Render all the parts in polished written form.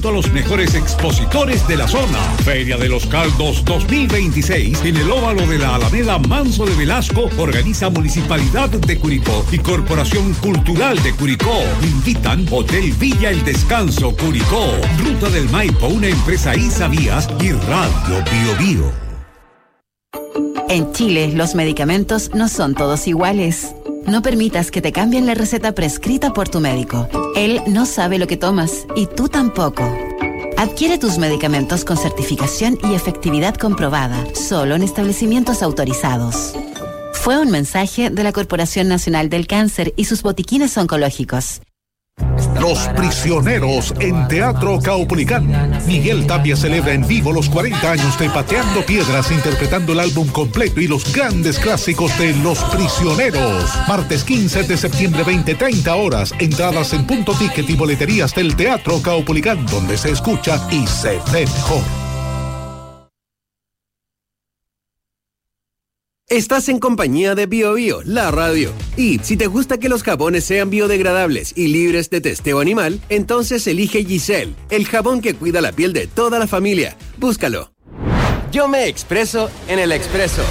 junto a los mejores expositores de la zona. Feria de los Caldos 2026 en el óvalo de la Alameda Manso de Velasco organiza Municipalidad de Curicó y Corporación Cultural de Curicó. Invitan Hotel Villa El Descanso Curicó, Ruta del Maipo, una empresa Isavías y Radio Bio Bio. En Chile, los medicamentos no son todos iguales. No permitas que te cambien la receta prescrita por tu médico. Él no sabe lo que tomas y tú tampoco. Adquiere tus medicamentos con certificación y efectividad comprobada, solo en establecimientos autorizados. Fue un mensaje de la Corporación Nacional del Cáncer y sus botiquines oncológicos. Los Prisioneros en Teatro Caupolicán. Miguel Tapia celebra en vivo los 40 años de Pateando Piedras, interpretando el álbum completo y los grandes clásicos de Los Prisioneros. Martes 15 de septiembre, 20:30 horas. Entradas en Punto Ticket y boleterías del Teatro Caupolicán, donde se escucha y se ve mejor. Estás en compañía de Bio Bio, la radio. Y si te gusta que los jabones sean biodegradables y libres de testeo animal, entonces elige Giselle, el jabón que cuida la piel de toda la familia. Búscalo. Yo me expreso en el expreso.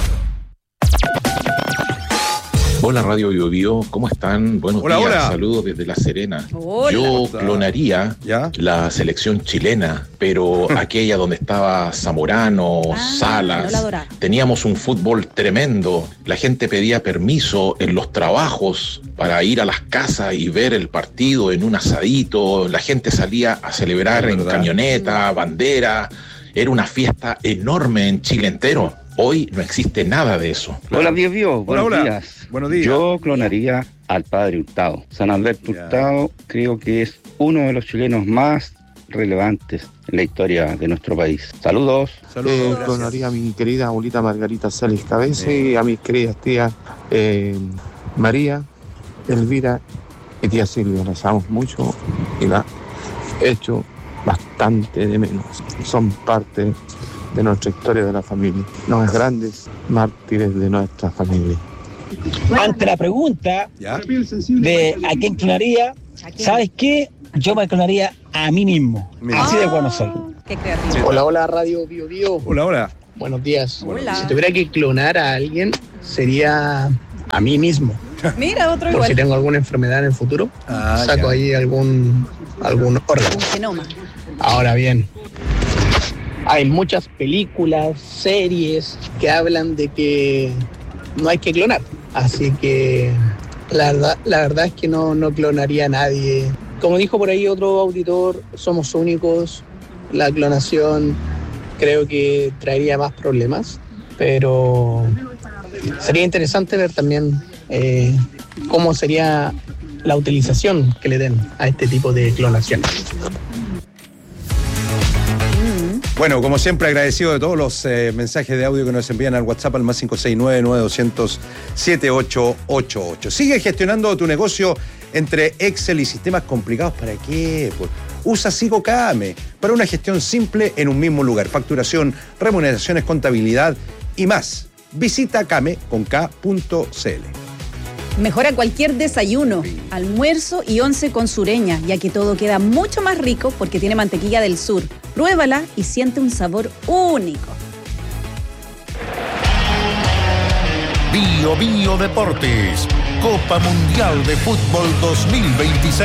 Hola Radio Bio Bio, ¿cómo están? Buenos días, hola. Saludos desde La Serena. Hola. Yo clonaría la selección chilena, pero aquella donde estaba Zamorano, Salas. No teníamos un fútbol tremendo. La gente pedía permiso en los trabajos para ir a las casas y ver el partido en un asadito. La gente salía a celebrar en camioneta, bandera. Era una fiesta enorme en Chile entero. Hoy no existe nada de eso. Hola, Bio Bio. Buenos días. Buenos días. Yo clonaría al padre Hurtado. San Alberto Hurtado creo que es uno de los chilenos más relevantes en la historia de nuestro país. Saludos. Clonaría a mi querida abuelita Margarita Salis Cabeza y a mis queridas tías María, Elvira y tía Silvia. Las amo mucho y la echo bastante de menos. Son parte de nuestra historia de la familia. Los grandes mártires de nuestra familia. Ante la pregunta de a quién clonaría, ¿sabes qué? Yo me clonaría a mí mismo. Así de bueno soy. Qué creativo. Hola, Radio Bio Bio. Hola. Buenos días. Hola. Si tuviera que clonar a alguien, sería a mí mismo. Mira, otro Por igual. si tengo alguna enfermedad en el futuro, saco ahí algún órgano. Un genoma. Ahora bien, hay muchas películas, series que hablan de que no hay que clonar. Así que la verdad es que no clonaría a nadie. Como dijo por ahí otro auditor, somos únicos. La clonación creo que traería más problemas, pero sería interesante ver también cómo sería la utilización que le den a este tipo de clonación. Bueno, como siempre, agradecido de todos los mensajes de audio que nos envían al WhatsApp al más 569-9200-7888. Sigue gestionando tu negocio entre Excel y sistemas complicados. ¿Para qué? Pues usa Sigocame para una gestión simple en un mismo lugar. Facturación, remuneraciones, contabilidad y más. Visita kame.k.cl. Mejora cualquier desayuno, almuerzo y once con Sureña, ya que todo queda mucho más rico porque tiene mantequilla del sur. Pruébala y siente un sabor único. Bio Bio Deportes, Copa Mundial de Fútbol 2026.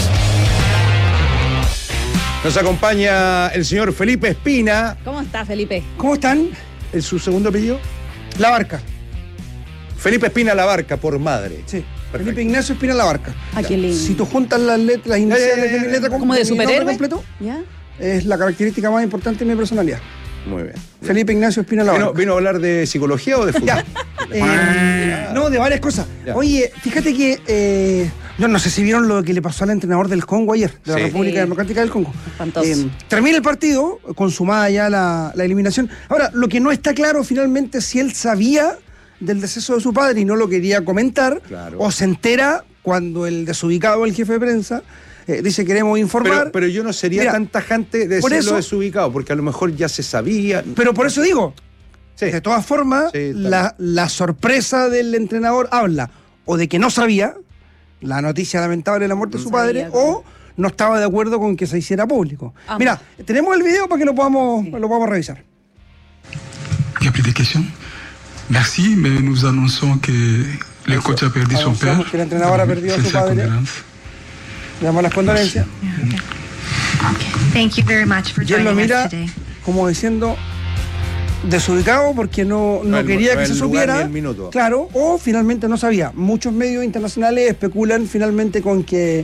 Nos acompaña el señor Felipe Espina. ¿Cómo está, Felipe? ¿Cómo están? ¿Es su segundo apellido? La Barca. Felipe Espina La Barca, por madre. Sí. Perfecto. Felipe Ignacio Espina La Barca. Ah, qué lindo. Si tú juntas las iniciales de mi letra ¿como de superhéroe? completo, ¿Ya? es la característica más importante de mi personalidad. Muy bien. Felipe Ignacio Espina La Barca. ¿Vino a hablar de psicología o de fútbol? No, de varias cosas. Ya. Oye, fíjate que yo no sé si vieron lo que le pasó al entrenador del Congo ayer, de la República Democrática del Congo. Espantoso. Termina el partido, consumada ya la eliminación. Ahora, lo que no está claro finalmente es si él sabía del deceso de su padre y no lo quería comentar, o se entera cuando el desubicado, el jefe de prensa, dice queremos informar. Pero yo no sería tan tajante de decirlo desubicado, porque a lo mejor ya se sabía. Pero por eso digo, de todas formas, la sorpresa del entrenador habla o de que no sabía la noticia lamentable de la muerte de su padre, o no estaba de acuerdo con que se hiciera público. Mira, tenemos el video para que lo podamos revisar. Il n'y a plus de questions. Merci, mais nous annonçons que le coach a perdu son père. Que el entrenador ha perdido a su padre. Le damos las condolencias. Thank you very much for Y él lo joining mira us today. como diciendo desubicado porque no quería que se supiera. Claro, o finalmente no sabía. Muchos medios internacionales especulan finalmente con que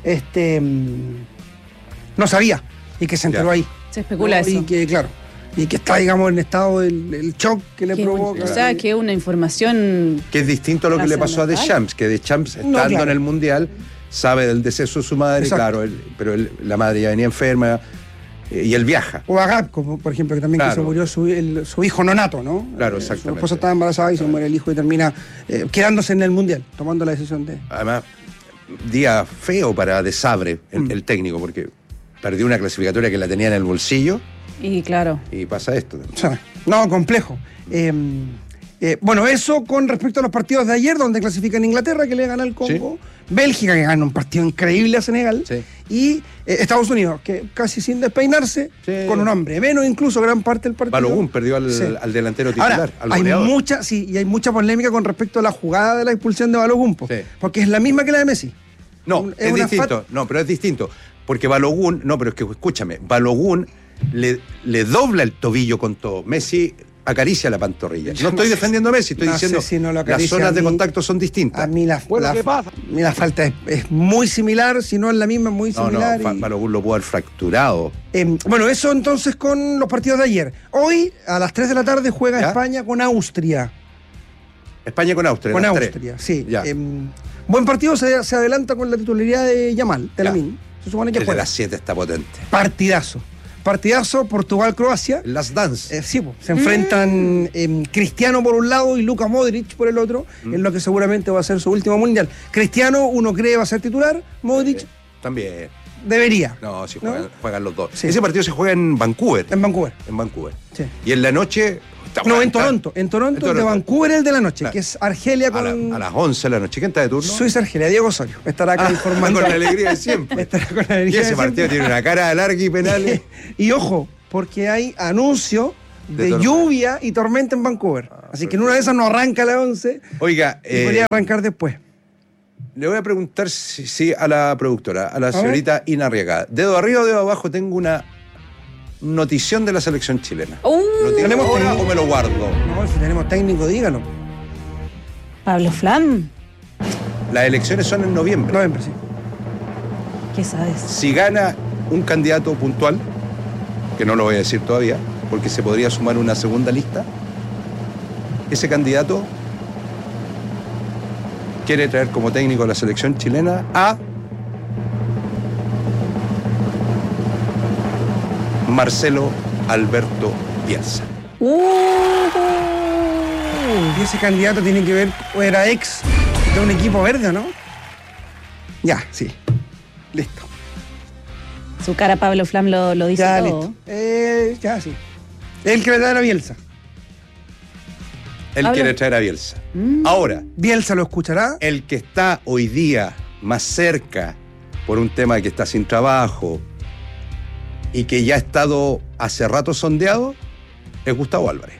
no sabía y que se enteró ahí. Se especula eso. Y que, claro, y que está, digamos, en estado del shock que le provoca. O sea, que es una información... Que es distinto a lo que le pasó a Deschamps, que Deschamps, estando en el Mundial, sabe del deceso de su madre, claro, pero la madre ya venía enferma y él viaja. O a Gapco, por ejemplo, que también que se murió su hijo nonato, ¿no? Claro, exactamente. Su esposa estaba embarazada y se muere el hijo y termina quedándose en el Mundial, tomando la decisión de... Además, día feo para De Sabre, el técnico, porque perdió una clasificatoria que la tenía en el bolsillo. Y claro. Y pasa esto. O sea, no, complejo. Bueno, eso con respecto a los partidos de ayer, donde clasifican Inglaterra, que le gana al Congo, Bélgica, que gana un partido increíble a Senegal, y Estados Unidos, que casi sin despeinarse, con un hombre menos, incluso gran parte del partido. Balogun perdió al delantero titular. Ahora, al hay goleador. hay mucha polémica con respecto a la jugada de la expulsión de Balogun, porque es la misma que la de Messi. No, es distinto. No, pero es distinto. Porque Balogun, pero es que escúchame, Balogun le dobla el tobillo con todo. Messi acaricia la pantorrilla. No estoy defendiendo a Messi, estoy diciendo las zonas de contacto son distintas. A mí la falta es muy similar, si no es la misma, es muy similar. Balogun lo pudo haber fracturado. Bueno, eso entonces con los partidos de ayer. Hoy, a las 3 de la tarde, juega España con Austria. España con Austria. Con Austria, sí. Buen partido, se adelanta con la titularidad de Yamal, de Lamine. Se supone que el de las 7 está potente. Partidazo, Portugal-Croacia. Las Dance. Sí, se enfrentan Cristiano por un lado y Luka Modric por el otro, en lo que seguramente va a ser su último mundial. Cristiano, uno cree, va a ser titular, Modric también. Debería. No, si juegan los dos. Sí. Ese partido se juega en Vancouver. En Vancouver. Sí. Y en la noche... en Toronto. En Toronto, de Vancouver el de la noche, que es Argelia con... A las 11 de la noche. ¿Quién está de turno? Suiza-Argelia, Diego Osorio. Estará acá informando. Con la alegría de siempre. Estará con la alegría y ese partido tiene una cara larga y penales. Y ojo, porque hay anuncio de lluvia y tormenta en Vancouver. Así que en una de esas no arranca a las 11. Oiga, podría arrancar después. Le voy a preguntar si a la productora, a la señorita Ina Arriagada. ¿Dedo arriba o dedo abajo? Tengo una notición de la selección chilena. ¿Lo tenemos ahora o me lo guardo? No, si tenemos técnico, dígalo. Pablo Flam. Las elecciones son en noviembre. Noviembre, sí. ¿Qué sabes? Si gana un candidato puntual, que no lo voy a decir todavía, porque se podría sumar una segunda lista, ese candidato quiere traer como técnico a la selección chilena a Marcelo Alberto Bielsa. Y ese candidato tiene que ver, o era ex de un equipo verde, ¿no? Ya, sí. Listo. Su cara Pablo Flam lo dice ya, todo. Listo. Ya, sí. Él quiere traer a Bielsa. Él quiere traer a Bielsa. Ahora, ¿Bielsa lo escuchará? El que está hoy día más cerca por un tema de que está sin trabajo y que ya ha estado hace rato sondeado es Gustavo Álvarez,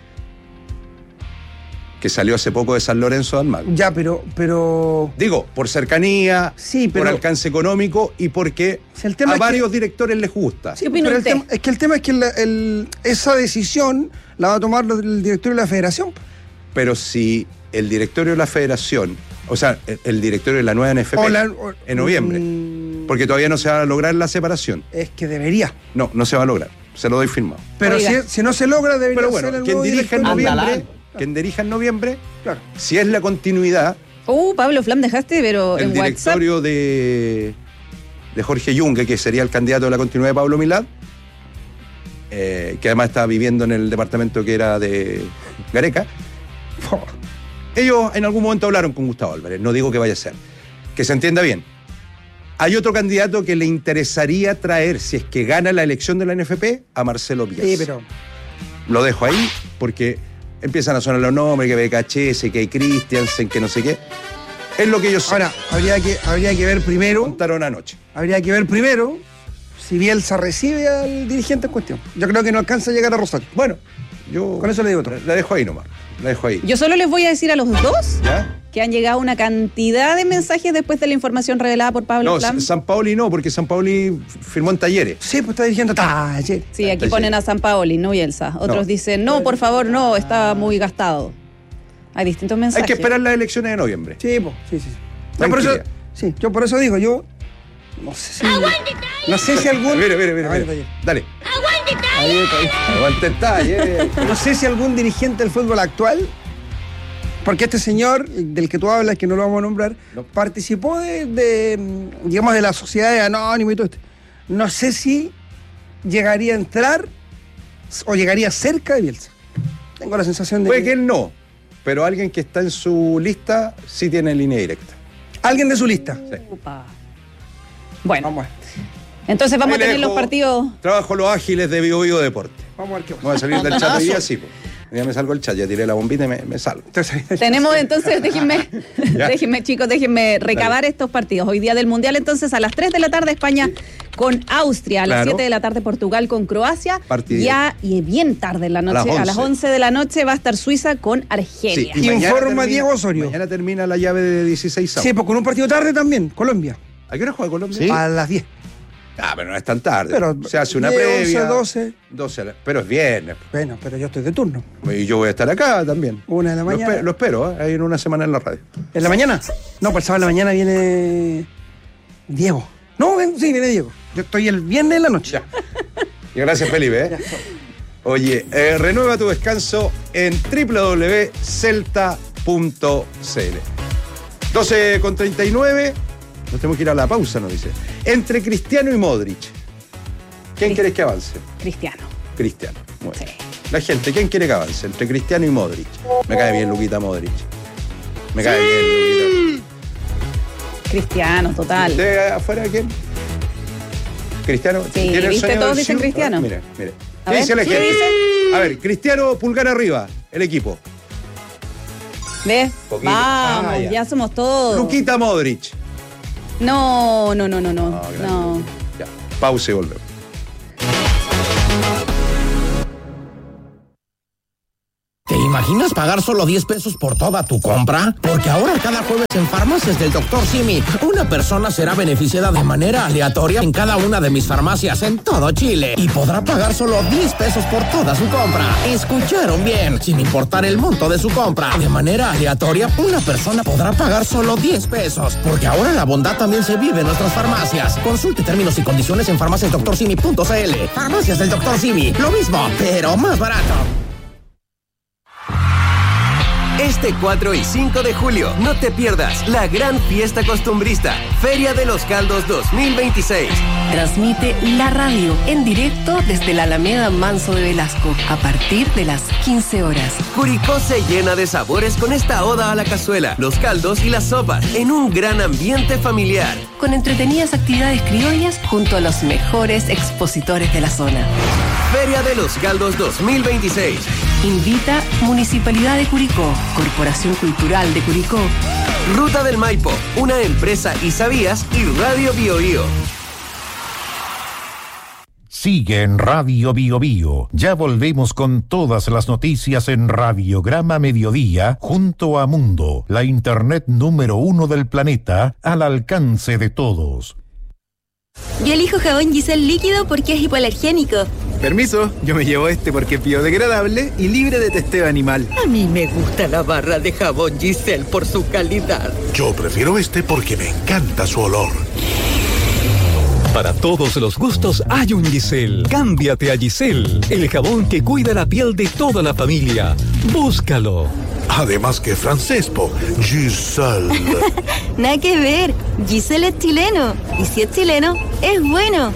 que salió hace poco de San Lorenzo de Almagro. Ya, pero... Digo, por cercanía, sí, pero... por alcance económico y porque a varios directores les gusta. Sí, pero el tema es que esa decisión la va a tomar el directorio de la federación. Pero si el directorio de la federación, o sea, el directorio de la nueva NFP, en noviembre, porque todavía no se va a lograr la separación. Es que debería. No se va a lograr. Se lo doy firmado. Pero si no se logra, debería ser el nuevo directorio. Quien dirija en noviembre, claro. Si es la continuidad. Pablo Flam, dejaste, pero el directorio de Jorge Yungue, que sería el candidato de la continuidad de Pablo Milad, que además estaba viviendo en el departamento que era de Gareca. Ellos en algún momento hablaron con Gustavo Álvarez, no digo que vaya a ser. Que se entienda bien. Hay otro candidato que le interesaría traer, si es que gana la elección de la NFP, a Marcelo Bielsa. Sí, pero... Lo dejo ahí porque empiezan a sonar los nombres, que BKHS, que hay Christiansen, que no sé qué. Es lo que yo sé. Ahora, habría que ver primero. Contaron anoche. Habría que ver primero si Bielsa recibe al dirigente en cuestión. Yo creo que no alcanza a llegar a Rosario. Bueno, yo. Con eso le digo todo. La dejo ahí nomás. La dejo ahí. Yo solo les voy a decir a los dos ¿ya? Que han llegado una cantidad de mensajes después de la información revelada por Pablo Flam. No, Sampaoli no, porque Sampaoli firmó en Talleres. Sí, pues está dirigiendo Talleres. Sí, aquí ponen a Sampaoli, no Bielsa. Otros dicen, no, por favor, no, está muy gastado. Hay distintos mensajes. Hay que esperar las elecciones de noviembre. Sí, pues, sí. Yo por eso digo, yo no sé si algún. Mire. Dale. Aguante Talleres. No sé si algún dirigente del fútbol actual, porque este señor del que tú hablas, que no lo vamos a nombrar, participó de la sociedad de Anónimo y todo esto. No sé si llegaría a entrar o llegaría cerca de Bielsa. Tengo la sensación de Puede que él no, pero alguien que está en su lista sí tiene línea directa. ¿Alguien de su lista? Sí. Bueno, vamos a ver. Entonces vamos a tener los partidos. Trabajo los ágiles de Bio Bio Deporte. Vamos a ver qué pasa. Voy a salir del chat hoy día, sí. Pues. Ya me salgo del chat, ya tiré la bombita y me salgo. Tenemos entonces, déjenme recabar estos partidos. Hoy día del Mundial, entonces, a las 3 de la tarde España con Austria, a las 7 de la tarde Portugal con Croacia. Ya, y bien tarde en la noche, a las 11 de la noche va a estar Suiza con Argelia. Sí, informa Diego Osorio. Mañana termina la llave de 16 avos. Sí, pues con un partido tarde también, Colombia. ¿A qué hora juega Colombia? ¿Sí? A las 10. Ah, pero no es tan tarde. Pero se hace una 10, previa. 12. Pero es viernes. Bueno, pero yo estoy de turno. Y yo voy a estar acá también. 1 de la mañana. Lo espero, ahí en una semana en la radio. ¿En la mañana? No, pues el sábado en la mañana viene Diego. No, sí, viene Diego. Yo estoy el viernes en la noche. Ya. Y gracias, Felipe. Oye, renueva tu descanso en www.celta.cl. 12:39. Nos tenemos que ir a la pausa, nos dice. Entre Cristiano y Modric, ¿quién quieres que avance? Cristiano. Bueno. Sí. La gente, ¿quién quiere que avance? Entre Cristiano y Modric. Me cae bien Luquita Modric. Me cae bien Luquita. Cristiano, total. ¿Usted afuera quién? ¿Cristiano? Sí, ¿viste? Todos dicen Cristiano. Mira. ¿Qué dice la gente? A ver, Cristiano, pulgar arriba, el equipo. ¿Ves? Vamos, ya somos todos. Luquita Modric. No. Ya, pausa y volvemos. ¿Te imaginas pagar solo 10 pesos por toda tu compra? Porque ahora cada jueves en Farmacias del Dr. Simi, una persona será beneficiada de manera aleatoria en cada una de mis farmacias en todo Chile y podrá pagar solo 10 pesos por toda su compra. ¿Escucharon bien? Sin importar el monto de su compra. De manera aleatoria, una persona podrá pagar solo 10 pesos. Porque ahora la bondad también se vive en nuestras farmacias. Consulte términos y condiciones en farmaciasdoctorsimi.cl. Farmacias del Dr. Simi, lo mismo, pero más barato. Este 4 y 5 de julio, no te pierdas la gran fiesta costumbrista, Feria de los Caldos 2026. Transmite la radio en directo desde la Alameda Manso de Velasco a partir de las 15 horas. Curicó se llena de sabores con esta oda a la cazuela, los caldos y las sopas en un gran ambiente familiar. Con entretenidas actividades criollas junto a los mejores expositores de la zona. Feria de los Caldos 2026. Invita Municipalidad de Curicó, Corporación Cultural de Curicó, Ruta del Maipo, una empresa Isavías y Radio Bio Bio. Sigue en Radio Bio Bio. Ya volvemos con todas las noticias en Radiograma Mediodía junto a Mundo, la internet número 1 del planeta, al alcance de todos. Yo elijo jabón Giselle líquido porque es hipoalergénico. Permiso, yo me llevo este porque es biodegradable y libre de testeo animal. A mí me gusta la barra de jabón Giselle por su calidad. Yo prefiero este porque me encanta su olor. Para todos los gustos hay un Giselle. Cámbiate a Giselle, el jabón que cuida la piel de toda la familia. Búscalo. Además que francés, Giselle. Nada que ver, Giselle es chileno. Y si es chileno, es bueno.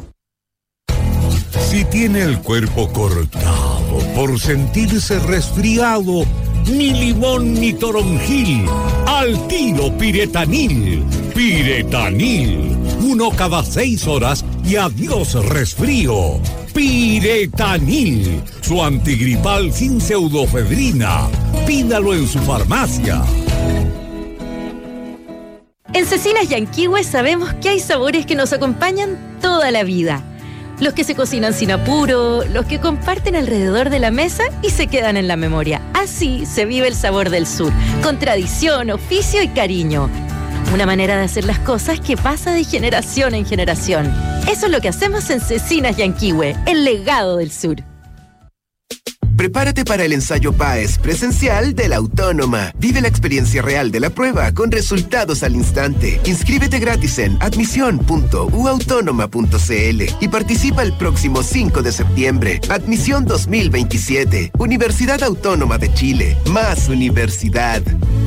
Si tiene el cuerpo cortado por sentirse resfriado, ni limón ni toronjil, al tiro Piretanil. Piretanil, 1 cada 6 horas y adiós resfrío. Piretanil, su antigripal sin pseudofedrina. Pídalo en su farmacia. En Cecinas Yanquihue sabemos que hay sabores que nos acompañan toda la vida. Los que se cocinan sin apuro, los que comparten alrededor de la mesa y se quedan en la memoria. Así se vive el sabor del sur, con tradición, oficio y cariño. Una manera de hacer las cosas que pasa de generación en generación. Eso es lo que hacemos en Cecinas Yanquihue, el legado del sur. Prepárate para el ensayo PAES presencial de la Autónoma. Vive la experiencia real de la prueba con resultados al instante. Inscríbete gratis en admisión.uautónoma.cl y participa el próximo 5 de septiembre. Admisión 2027. Universidad Autónoma de Chile. Más universidad.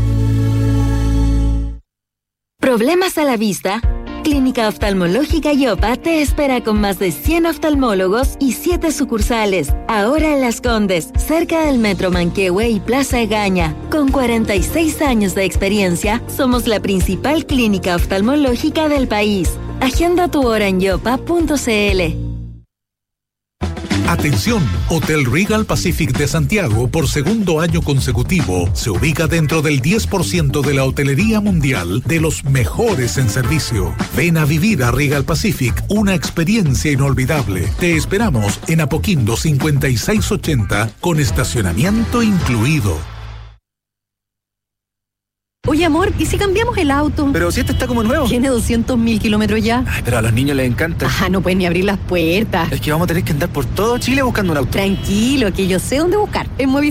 ¿Problemas a la vista? Clínica Oftalmológica Yopa te espera con más de 100 oftalmólogos y 7 sucursales. Ahora en Las Condes, cerca del Metro Manquehue y Plaza Egaña. Con 46 años de experiencia, somos la principal clínica oftalmológica del país. Agenda tu hora en yopa.cl. Atención, Hotel Regal Pacific de Santiago por segundo año consecutivo se ubica dentro del 10% de la hotelería mundial de los mejores en servicio. Ven a vivir a Regal Pacific una experiencia inolvidable. Te esperamos en Apoquindo 5680 con estacionamiento incluido. Oye, amor, ¿y si cambiamos el auto? Pero si este está como nuevo. Tiene 200.000 kilómetros ya. Ay, pero a los niños les encanta. No pueden ni abrir las puertas. Es que vamos a tener que andar por todo Chile buscando un auto. Tranquilo, que yo sé dónde buscar. En Movify